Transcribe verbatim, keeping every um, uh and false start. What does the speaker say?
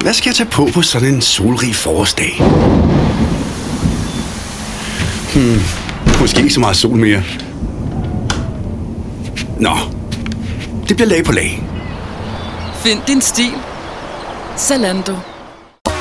Hvad skal jeg tage på på sådan en solrig forårsdag? Hmm, måske ikke så meget sol mere. Nå, det bliver lag på lag. Find din stil. Zalando.